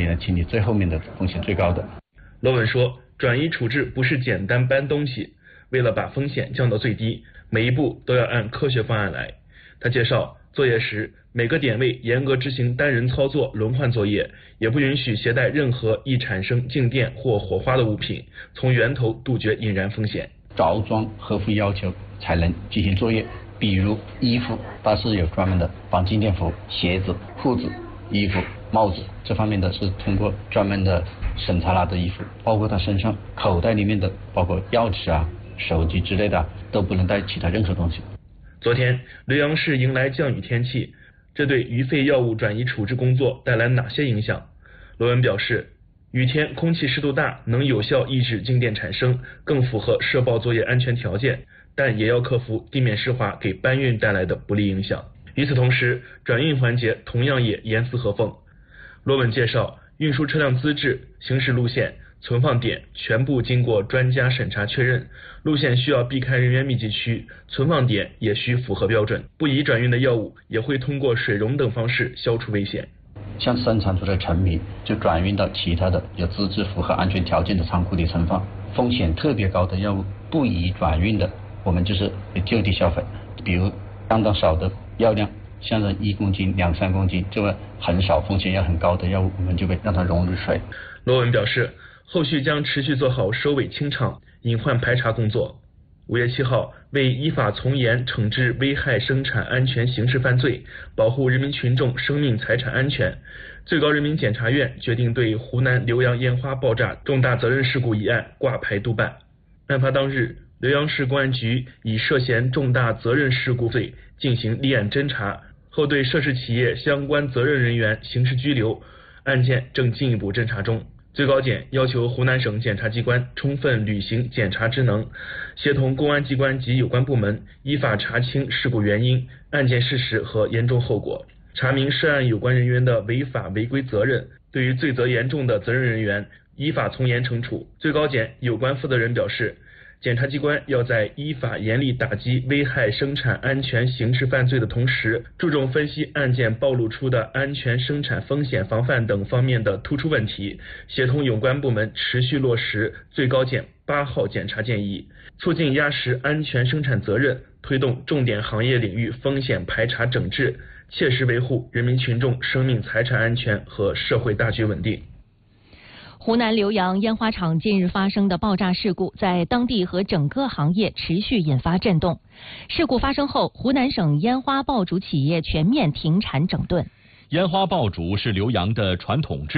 人清理最后面的风险最高的。 罗文说，转移处置不是简单搬东西，为了把风险降到最低，每一步都要按科学方案来。他介绍，作业时每个点位严格执行单人操作轮换作业，也不允许携带任何易产生静电或火花的物品，从源头杜绝引燃风险。 着装合乎要求才能进行作业，比如衣服，它是有专门的防静电服；鞋子、裤子、衣服、帽子这方面的是通过专门的审查拿的衣服，包括他身上口袋里面的，包括钥匙啊、手机之类的都不能带其他任何东西。 昨天，浏阳市迎来降雨天气，这对余废药物转移处置工作带来哪些影响？罗文表示，雨天空气湿度大，能有效抑制静电产生，更符合社爆作业安全条件，但也要克服地面湿滑给搬运带来的不利影响。与此同时，转运环节同样也严丝合缝。罗文介绍，运输车辆资质、行驶路线、存放点全部经过专家审查确认，路线需要避开人员密集区，存放点也需符合标准，不宜转运的药物也会通过水溶等方式消除危险。 像生产出的成品就转运到其他的有资质符合安全条件的仓库里存放，风险特别高的药物不宜转运的，我们就是就地销毁。比如相当少的药量，像是1公斤、2、3公斤，这个很少风险也很高的药物，我们就会让它溶入水。 罗文表示，后续将持续做好收尾清场、隐患排查工作。5月7号，为依法从严惩治危害生产安全刑事犯罪，保护人民群众生命财产安全，最高人民检察院决定对湖南浏阳烟花爆炸重大责任事故一案挂牌督办。案发当日，浏阳市公安局以涉嫌重大责任事故罪进行立案侦查，后对涉事企业相关责任人员刑事拘留，案件正进一步侦查中。最高检要求湖南省检察机关充分履行检察职能，协同公安机关及有关部门依法查清事故原因、案件事实和严重后果，查明涉案有关人员的违法违规责任，对于罪责严重的责任人员依法从严惩处。最高检有关负责人表示，检察机关要在依法严厉打击危害生产安全刑事犯罪的同时，注重分析案件暴露出的安全生产风险防范等方面的突出问题，协同有关部门持续落实最高检8号检察建议，促进压实安全生产责任，推动重点行业领域风险排查整治，切实维护人民群众生命财产安全和社会大局稳定。 湖南浏阳烟花厂近日发生的爆炸事故，在当地和整个行业持续引发震动。事故发生后，湖南省烟花爆竹企业全面停产整顿。 烟花爆竹是浏阳的传统